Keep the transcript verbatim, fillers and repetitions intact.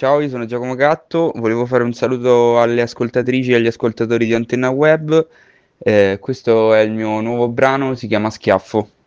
Ciao, io sono Giacomo Gatto, volevo fare un saluto alle ascoltatrici e agli ascoltatori di Antenna Web. Eh, questo è il mio nuovo brano, si chiama Schiaffo.